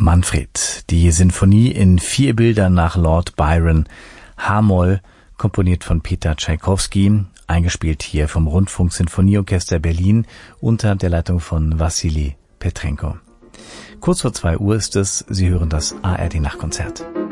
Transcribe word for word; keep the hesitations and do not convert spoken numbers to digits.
Manfred. Die Sinfonie in vier Bildern nach Lord Byron, H-Moll, komponiert von Peter Tschaikowski, eingespielt hier vom Rundfunk-Sinfonieorchester Berlin unter der Leitung von Wassili Petrenko. Kurz vor zwei Uhr ist es, Sie hören das A R D-Nachtkonzert.